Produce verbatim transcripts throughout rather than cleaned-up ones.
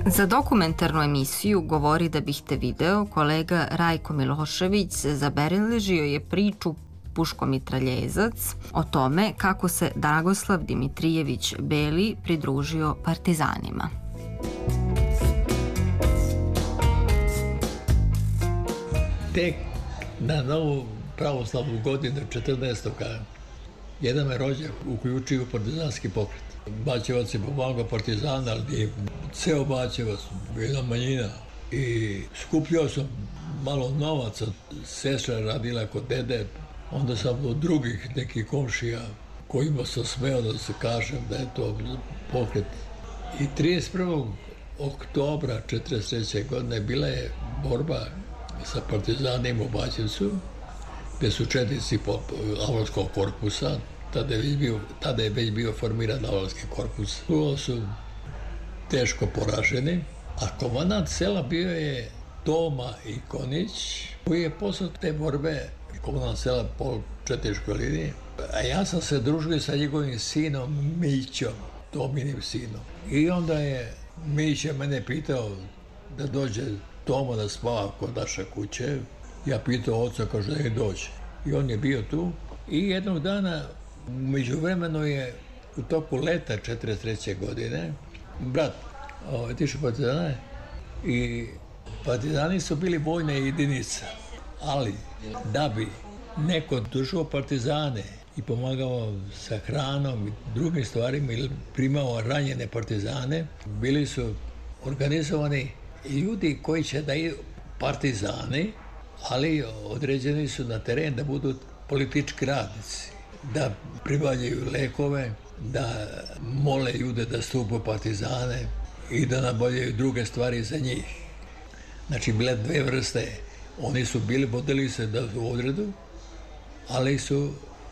Za dokumentarnu emisiju Govori da bih te video kolega Rajko Milošević zabeležio je priču Puško-mitraljezac o tome kako se Dragoslav Dimitrijević Beli pridružio partizanima. Tek na novu pravoslavnu godinu četrnaestog jedan me rođak uključio u partizanski pokret. Bačevac je pomagao partizana, ali nije ceo Bačevac, jedna manjina. I skupljao sam malo novaca, sestra radila kod dede, onda sam od drugih nekih komšija kojima sam smeo da se kažem da je to pokret. I trideset prvog oktobra četrdeset treće godine bila je borba sa partizanima u Bačevcu, gde su četnici Avalskog korpusa, tada je već bio, tada je već bio formiran Avalski korpus. Bilo su teško poraženi, a komandant sela bio je Toma Ikonić, koji je posle te borbe komandant sela po četničkoj liniji, a ja sam se družio sa njegovim sinom Mićom, Tominim sinom. I onda je Mić je mene pitao da dođe Toma da spava kod naše kuće. Ja pitao oca, kaže da je dođe. I on je bio tu. I jednog dana, međuvremeno je u toku leta četrdeset treće godine, brat otišao partizane i partizani su bili vojne jedinice. Ali da bi neko držao partizane i pomagao sa hranom i drugim stvarima ili primao ranjene partizane, bili su organizovani ljudi koji će da idu partizani, ali određeni su na teren da budu politički radnici, da pribavljaju lekove, da mole ljude da stupe partizane i da nabavljaju druge stvari za njih. Znači, bile dve vrste. Oni su bili, vodili se da u odredu, ali su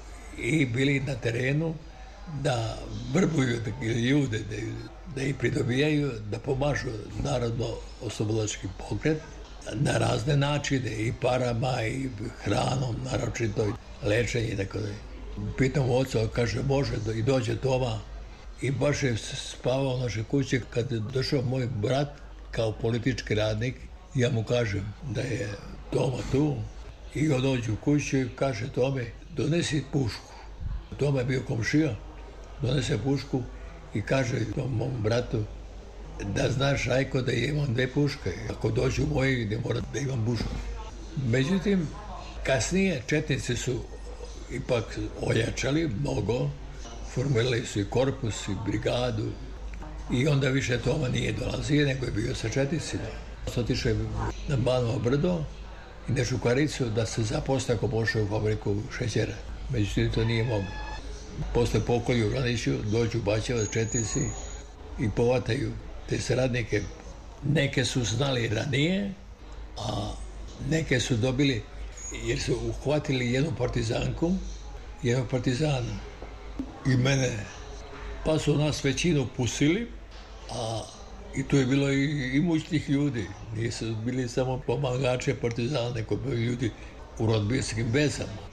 i bili na terenu da vrbuju ljude, da, da ih pridobijaju, da pomažu narodno-oslobodilački pokret na razne načine, i parama, i hranom, naročito, lečenje i tako da. Pitam oca, kaže, može, i dođe Toma, i baš je spavao u našoj kući. Kad je došao moj brat kao politički radnik, ja mu kažem da je Toma tu, i on dođe u kuću i kaže Tome, donesi pušku. Toma je bio komšija, donese pušku i kaže tom mom bratu, da znaš, Rajko, da imam dve puške. Ako dođu moji, ne mora da imam pušku. Međutim, kasnije četnici su ipak ojačali mnogo, formirali su i korpus i brigadu, i onda više Toma nije dolazio, nego je bio sa četnicima. Otišao je na Banovo brdo i na Žukaricu da se zaposle ako pošao u fabriku šećera. Međutim, to nije moglo. Posle pokolju u Vraniću dođu u Bačevac četnici i povataju te saradnike. Neke su znali ranije, a neke su dobili jer su uhvatili jednu partizanku, jednog partizana i mene. Pa su nas većinu pustili, a i tu je bilo i imućnih ljudi. Nisu bili samo pomagače partizana, nego bili ljudi u rodbinskim vezama.